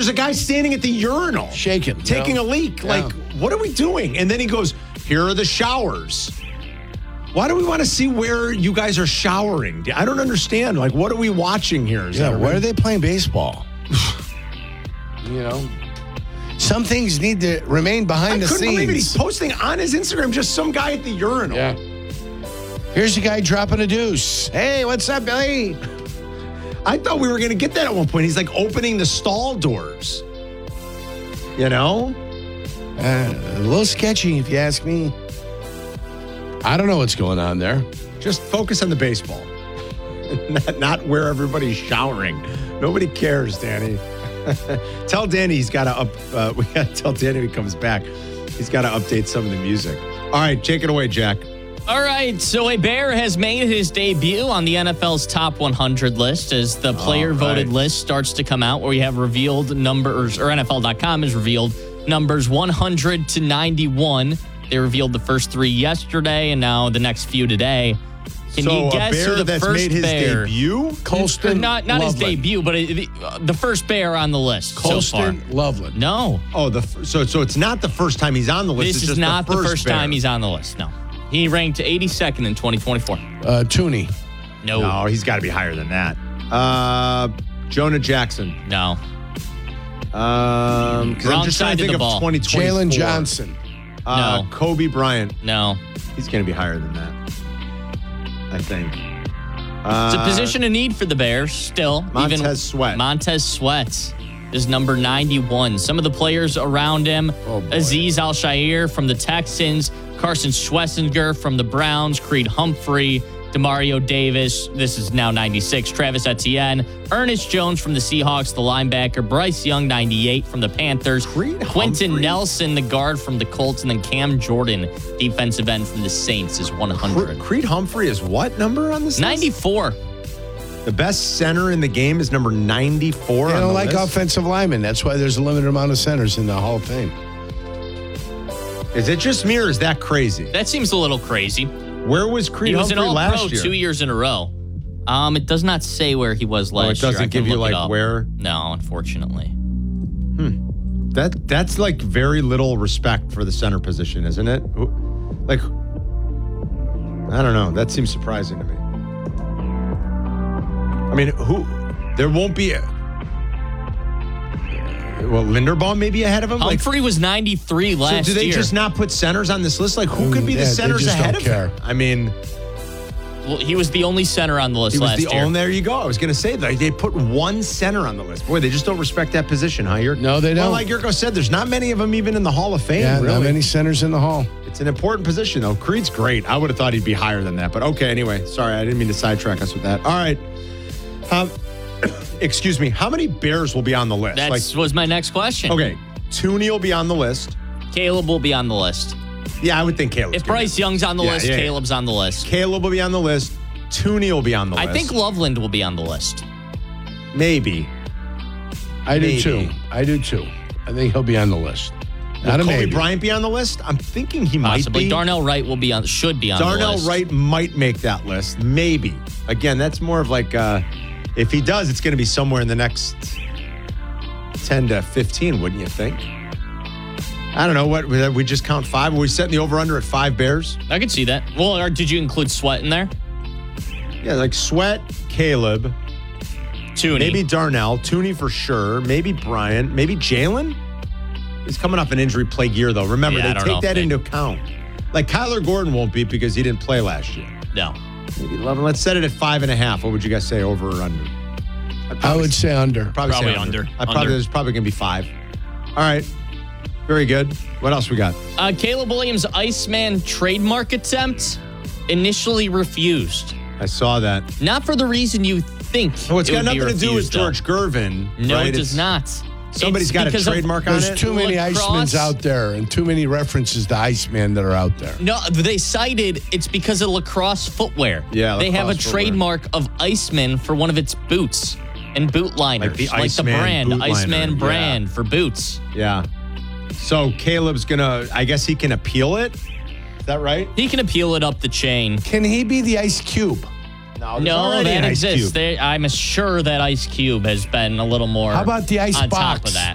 there's a guy standing at the urinal. Shaking. Taking a leak. Yeah. Like, what are we doing? And then he goes, here are the showers. Why do we want to see where you guys are showering? I don't understand. Like, what are we watching here? Why are they playing baseball? Some things need to remain behind the I couldn't believe it. scenes. He's posting on his Instagram just some guy at the urinal. Yeah. Here's a guy dropping a deuce. Hey, what's up, Billy? I thought we were going to get that at one point. He's like opening the stall doors. A little sketchy, if you ask me. I don't know what's going on there. Just focus on the baseball, not where everybody's showering. Nobody cares, Danny. Tell Danny he's got to we got to tell Danny when he comes back. He's got to update some of the music. All right, take it away, Jack. All right, so a Bear has made his debut on the NFL's top 100 list as the player-voted list starts to come out, where we have revealed numbers, or NFL.com has revealed numbers 100 to 91. They revealed the first 3 yesterday, and now the next few today. Can you guess a Bear who the that's first made his Bear? debut? Colston Not his Loveland. debut, but the first Bear on the list so far. Colston Loveland. No. Oh, so it's not the first time he's on the list. This it's is just not the first Bear. time he's on the list. No. He ranked 82nd in 2024. Tooney. No, he's got to be higher than that. Jonah Jackson. No. 'Cause I'm Wrong just trying side to of think the of ball. 2024. Jalen Johnson. No. Kobe Bryant. No. He's going to be higher than that, I think. It's a position of need for the Bears still. Montez Sweat. Montez Sweat is number 91. Some of the players around him, Azeez Al-Shaair from the Texans, Carson Schwessinger from the Browns, Creed Humphrey, Demario Davis, this is now 96, Travis Etienne, Ernest Jones from the Seahawks, the linebacker, Bryce Young, 98 from the Panthers, Creed Quentin Humphrey. Nelson, the guard from the Colts, and then Cam Jordan, defensive end from the Saints, is 100. Creed Humphrey is what number on this list? 94. The best center in the game is number 94 They on don't the like list. offensive linemen. That's why there's a limited amount of centers in the Hall of Fame. Is it just me or is that crazy? That seems a little crazy. Where was Creed He was an Humphrey All-Pro last year? 2 years in a row. It does not say where he was last year. it doesn't I can give you look it like up. where? No, unfortunately. That's like very little respect for the center position, isn't it? Like, I don't know. That seems surprising to me. I mean, there won't be Linderbaum maybe ahead of him? Humphrey was 93 last year. So do they just not put centers on this list? Like, who could be the Yeah, they centers just ahead don't of care. him? I mean, Well, he was the only center on the list he was last the year. only. There you go. I was going to say that they put one center on the list. Boy, they just don't respect that position, huh? No, they don't. Well, like Yurko said, there's not many of them even in the Hall of Fame. Yeah, really. not many centers in the Hall. It's an important position, though. Creed's great. I would have thought he'd be higher than that. But okay, anyway. Sorry, I didn't mean to sidetrack us with that. All right. Excuse me. How many Bears will be on the list? That was my next question. Okay. Tooney will be on the list. Caleb will be on the list. Yeah, I would think Caleb. If Bryce Young's on the list, Caleb's on the list. Caleb will be on the list. Tooney will be on the list. I think Loveland will be on the list. Maybe. I do Maybe. too. I think he'll be on the list. Not a Will Kobe maybe. Bryant be on the list? I'm thinking he Possibly. might be. Darnell Wright should be on the list. Darnell Wright might make that list. Maybe. Again, that's more of like, if he does, it's going to be somewhere in the next 10 to 15, wouldn't you think? I don't know. What we just count 5? Are we setting the over-under at 5 Bears? I could see that. Well, or did you include Sweat in there? Yeah, like Sweat, Caleb, Tooney. maybe Darnell, Tooney for sure, maybe Bryant, maybe Jalen. He's coming off an injury plague year, though. Remember, Yeah, I they don't know take that if into account. Like Kyler Gordon won't be because he didn't play last year. No. Maybe 11. Let's set it at 5.5. What would you guys say, over or under? I would say under. Probably say under. There's probably going to be 5. All right. Very good. What else we got? Caleb Williams' Iceman trademark attempt initially refused. I saw that. Not for the reason you think. Oh, it's it got would be nothing to do with refused, though. George Gervin. No, right? it does not. Somebody's It's got a because of- trademark on There's it. too many Lacrosse. Icemans out there and too many references to Iceman that are out there. No, they cited it's because of lacrosse footwear. Yeah, they have a lacrosse footwear. trademark of Iceman for one of its boots and boot liners, Like the the Iceman brand, boot Iceman liner, brand for boots. Yeah. So Caleb's going to, I guess he can appeal it. Is that right? He can appeal it up the chain. Can he be the Ice Cube? No, that exists. I'm sure that Ice Cube has been a little more How about the Ice on Box? top of that.